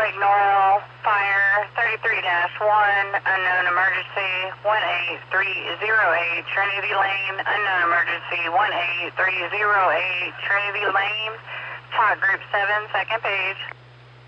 Norwell, fire 33-1, unknown emergency 18308, Trinity Lane, unknown emergency 18308, Trinity Lane, talk group 7, second page.